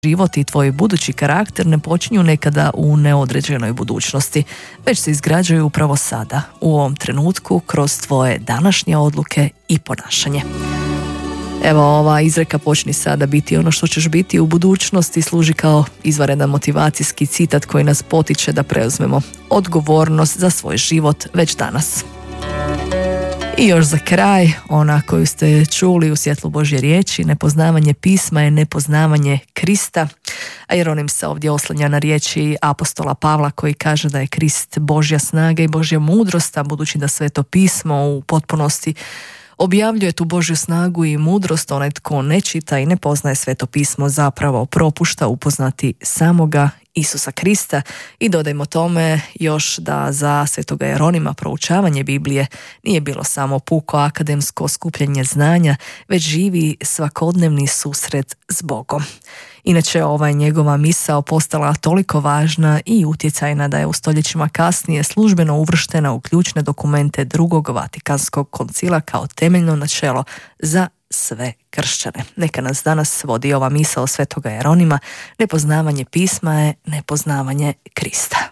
život i tvoj budući karakter ne počinju nekada u neodređenoj budućnosti, već se izgrađuju upravo sada, u ovom trenutku, kroz tvoje današnje odluke i ponašanje. Evo, ova izreka počni sada biti ono što ćeš biti u budućnosti služi kao izvanredan motivacijski citat koji nas potiče da preuzmemo odgovornost za svoj život već danas. I još za kraj, ona koju ste čuli u svjetlu Božje riječi, nepoznavanje pisma je nepoznavanje Krista, a Jeronim se ovdje oslanja na riječi apostola Pavla koji kaže da je Krist Božja snaga i Božja mudrost, a budući da Sveto pismo u potpunosti objavljuje tu Božju snagu i mudrost, onaj tko ne čita i ne poznaje Sveto pismo zapravo propušta upoznati samoga Isusa Krista. I dodajmo tome još da za Svetoga Jeronima proučavanje Biblije nije bilo samo puko akademsko skupljanje znanja, već živi svakodnevni susret s Bogom. Inače, ova njegova misao postala toliko važna i utjecajna da je u stoljećima kasnije službeno uvrštena u ključne dokumente Drugog Vatikanskog koncila kao temeljno načelo za sve kršćane. Neka nas danas vodi ova misao Svetoga Jeronima: nepoznavanje pisma je nepoznavanje Krista.